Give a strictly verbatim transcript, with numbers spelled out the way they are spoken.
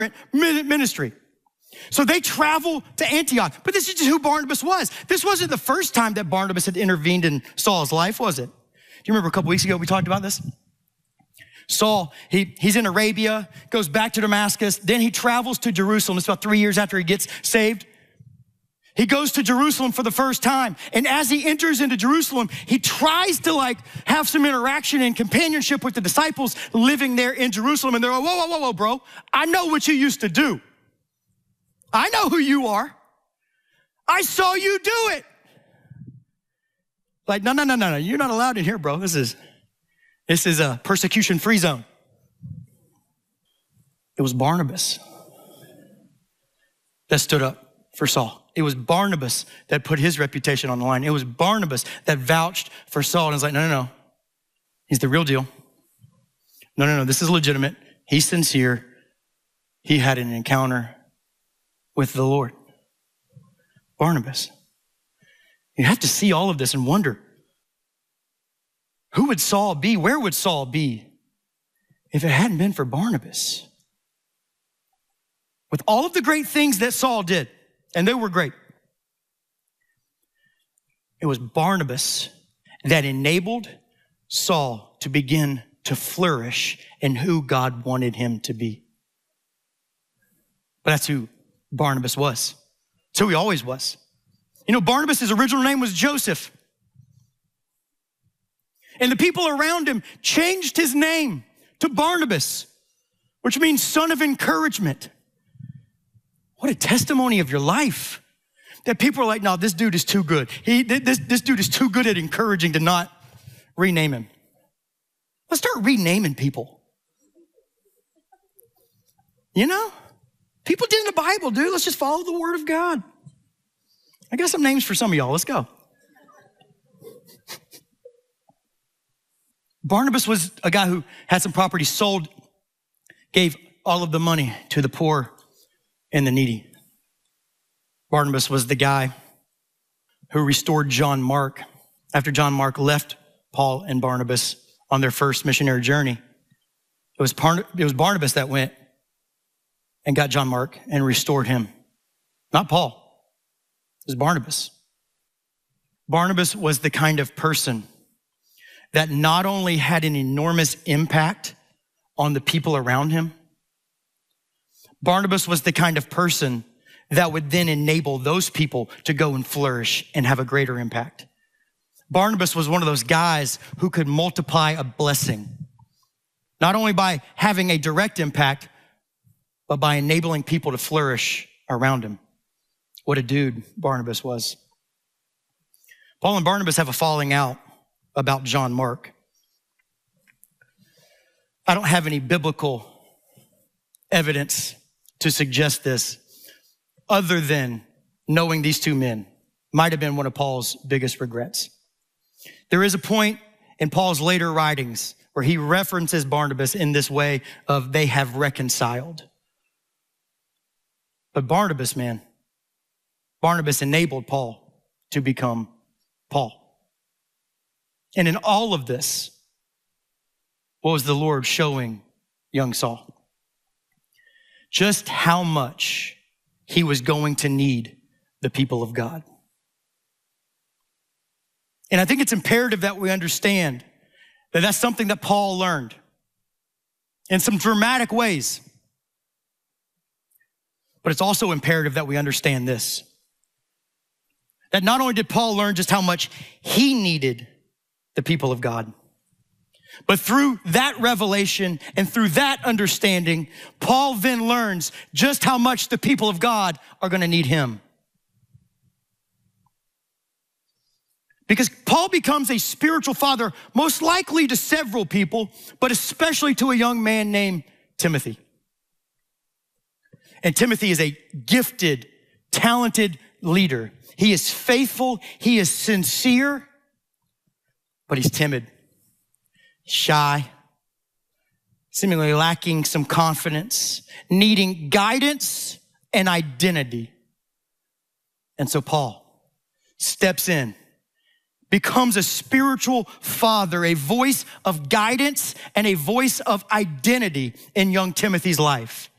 ministry. So they travel to Antioch. But this is just who Barnabas was. This wasn't the first time that Barnabas had intervened in Saul's life, was it? Do you remember a couple weeks ago we talked about this? Saul, he, he's in Arabia, goes back to Damascus, then he travels to Jerusalem. It's about three years after he gets saved. He goes to Jerusalem for the first time. And as he enters into Jerusalem, he tries to like have some interaction and companionship with the disciples living there in Jerusalem. And they're like, whoa, whoa, whoa, whoa, bro. I know what you used to do. I know who you are. I saw you do it. Like, no, no, no, no, no. You're not allowed in here, bro. This is, this is a persecution-free zone. It was Barnabas that stood up for Saul. It was Barnabas that put his reputation on the line. It was Barnabas that vouched for Saul and was like, no, no, no. He's the real deal. No, no, no. This is legitimate. He's sincere. He had an encounter with the Lord. Barnabas. You have to see all of this and wonder, who would Saul be? Where would Saul be if it hadn't been for Barnabas? With all of the great things that Saul did, and they were great, it was Barnabas that enabled Saul to begin to flourish in who God wanted him to be. But that's who Barnabas was. That's who he always was. You know, Barnabas' original name was Joseph. And the people around him changed his name to Barnabas, which means son of encouragement. What a testimony of your life. That people are like, no, this dude is too good. He, this, this dude is too good at encouraging to not rename him. Let's start renaming people. You know? People did in the Bible, dude. Let's just follow the word of God. I got some names for some of y'all. Let's go. Barnabas was a guy who had some property sold, gave all of the money to the poor and the needy. Barnabas was the guy who restored John Mark after John Mark left Paul and Barnabas on their first missionary journey. It was, Par- it was Barnabas that went and got John Mark and restored him. Not Paul. It was Barnabas. Barnabas was the kind of person that not only had an enormous impact on the people around him, Barnabas was the kind of person that would then enable those people to go and flourish and have a greater impact. Barnabas was one of those guys who could multiply a blessing, not only by having a direct impact, but by enabling people to flourish around him. What a dude Barnabas was. Paul and Barnabas have a falling out about John Mark. I don't have any biblical evidence to suggest this other than knowing these two men might have been one of Paul's biggest regrets. There is a point in Paul's later writings where he references Barnabas in this way of they have reconciled. But Barnabas, man, Barnabas enabled Paul to become Paul. And in all of this, what was the Lord showing young Saul? Just how much he was going to need the people of God. And I think it's imperative that we understand that that's something that Paul learned in some dramatic ways. But it's also imperative that we understand this, that not only did Paul learn just how much he needed the people of God, but through that revelation and through that understanding, Paul then learns just how much the people of God are going to need him. Because Paul becomes a spiritual father, most likely to several people, but especially to a young man named Timothy. And Timothy is a gifted, talented leader. He is faithful, he is sincere, but he's timid, shy, seemingly lacking some confidence, needing guidance and identity. And so Paul steps in, becomes a spiritual father, a voice of guidance and a voice of identity in young Timothy's life.